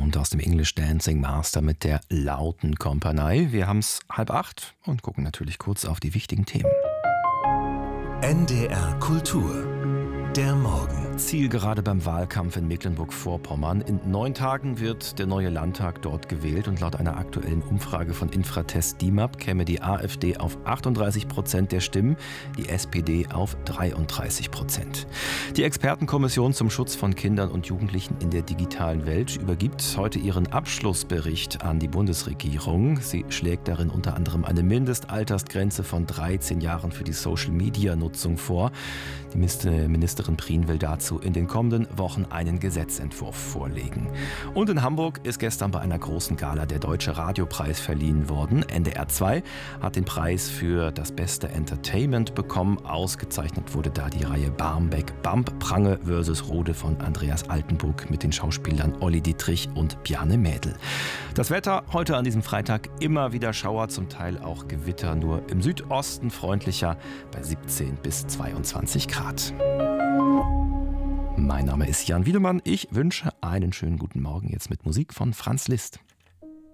Sound aus dem English Dancing Master mit der lauten Kompanie. Wir haben es 7:30 und gucken natürlich kurz auf die wichtigen Themen. NDR Kultur. Der Morgen. Zielgerade beim Wahlkampf in Mecklenburg-Vorpommern. In 9 Tagen wird der neue Landtag dort gewählt und laut einer aktuellen Umfrage von Infratest DIMAP käme die AfD auf 38% der Stimmen, die SPD auf 33%. Die Expertenkommission zum Schutz von Kindern und Jugendlichen in der digitalen Welt übergibt heute ihren Abschlussbericht an die Bundesregierung. Sie schlägt darin unter anderem eine Mindestaltersgrenze von 13 Jahren für die Social-Media-Nutzung vor. Die Ministerin Prien will dazu in den kommenden Wochen einen Gesetzentwurf vorlegen. Und in Hamburg ist gestern bei einer großen Gala der Deutsche Radiopreis verliehen worden. NDR 2 hat den Preis für das beste Entertainment bekommen. Ausgezeichnet wurde da die Reihe Barmbek Bamp, Prange vs. Rode von Andreas Altenburg mit den Schauspielern Olli Dietrich und Bjarne Mädel. Das Wetter heute an diesem Freitag immer wieder Schauer, zum Teil auch Gewitter, nur im Südosten freundlicher bei 17 bis 22 Grad. Mein Name ist Jan Wiedemann. Ich wünsche einen schönen guten Morgen jetzt mit Musik von Franz Liszt.